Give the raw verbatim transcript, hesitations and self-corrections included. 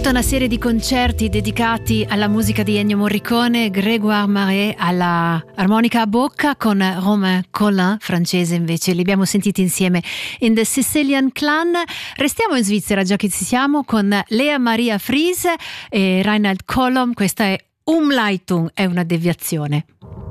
Tutta una serie di concerti dedicati alla musica di Ennio Morricone, Grégoire Maret alla armonica a bocca con Romain Collin, francese invece, li abbiamo sentiti insieme in The Sicilian Clan. Restiamo in Svizzera già che ci siamo con Lea Maria Fries e Reinhard Kollom, questa è Umleitung, è una deviazione.